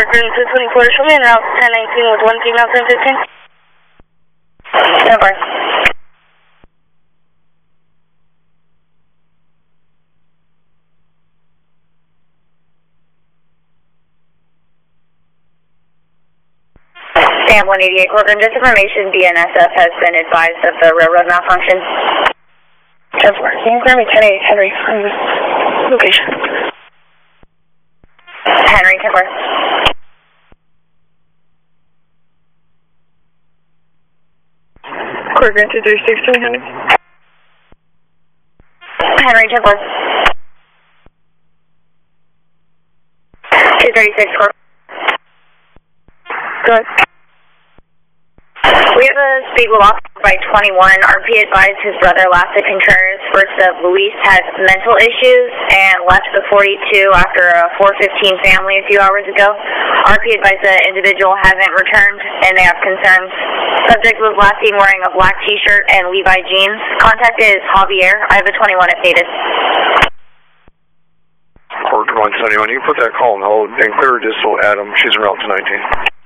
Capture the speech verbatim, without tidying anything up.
Corcoran two twenty-four, show me en route ten nineteen with one King out ten fifteen. Over. Sam one eighty-eight, Corcoran, just information, B N S F has been advised of the railroad malfunction. ten four, can you grab me ten eight, Henry, from the location? Henry, ten four. Corcoran two three six, three hundred. Henry, ten four. two thirty-six, Corcoran. Go ahead. We have a speed loss by twenty-one. R P advised his brother last at Contreras first of Luis has mental issues and left the forty-two after a four fifteen family a few hours ago. R P advised the individual hasn't returned and they have concerns. Subject was last seen wearing a black t-shirt and Levi jeans. Contact is Javier. I have a twenty-one updated. Corcoran one seventy-one, you can put that call on hold and clear distal Adam. She's en route to nineteen.